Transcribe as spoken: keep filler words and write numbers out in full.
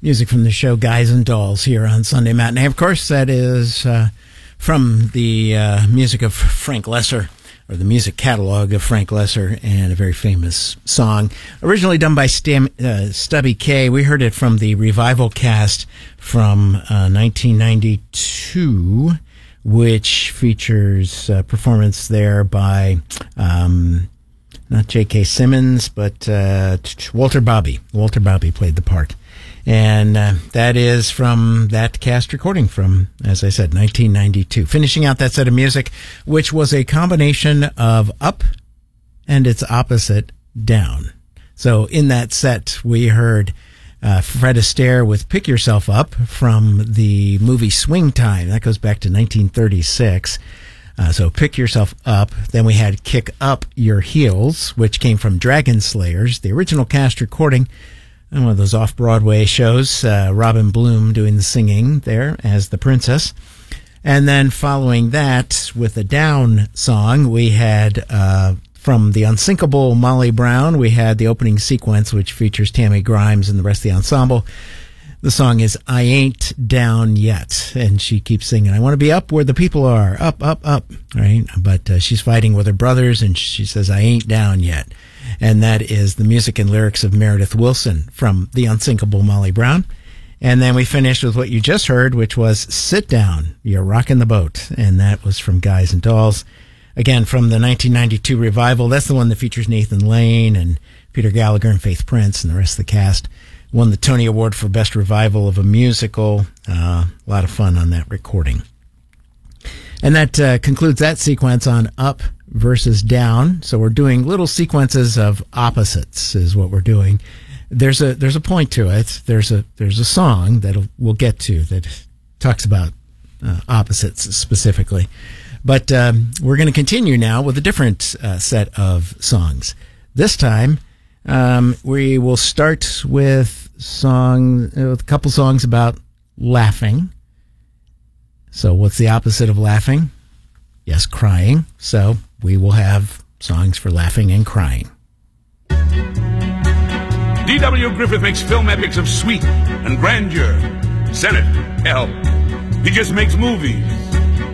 Music from the show Guys and Dolls here on Sunday Matinee. Of course, that is uh, from the uh, music of Frank Loesser, or the music catalog of Frank Loesser, and a very famous song. Originally done by Stam, uh, Stubby Kaye. We heard it from the revival cast from uh, nineteen ninety-two, which features a performance there by... Um, Not J K. Simmons, but uh, Walter Bobby. Walter Bobby played the part. And uh, that is from that cast recording from, as I said, nineteen ninety-two. Finishing out that set of music, which was a combination of Up and its opposite, Down. So in that set, we heard uh, Fred Astaire with Pick Yourself Up from the movie Swing Time. That goes back to nineteen thirty-six. Uh, so Pick Yourself Up. Then we had Kick Up Your Heels, which came from Dragon Slayers, the original cast recording on one of those off-Broadway shows. Uh, Robin Bloom doing the singing there as the princess. And then following that, with a Down song, we had uh, from the unsinkable Molly Brown, we had the opening sequence, which features Tammy Grimes and the rest of the ensemble. The song is I Ain't Down Yet, and she keeps singing, I want to be up where the people are, up, up, up, right? But uh, she's fighting with her brothers, and she says, I ain't down yet. And that is the music and lyrics of Meredith Willson from the unsinkable Molly Brown. And then we finished with what you just heard, which was Sit Down, You're Rockin' the Boat, and that was from Guys and Dolls. Again, from the nineteen ninety-two revival. That's the one that features Nathan Lane and Peter Gallagher and Faith Prince and the rest of the cast. Won the Tony Award for Best Revival of a Musical. Uh, a lot of fun on that recording. And that uh, concludes that sequence on Up versus Down. So we're doing little sequences of opposites is what we're doing. There's a there's a point to it. There's a there's a song that we'll get to that talks about uh, opposites specifically. But um, we're going to continue now with a different uh, set of songs. This time, Um, we will start with song, uh, with a couple songs about laughing. So what's the opposite of laughing? Yes, crying. So we will have songs for laughing and crying. D W Griffith makes film epics of sweet and grandeur. Senate, hell, he just makes movies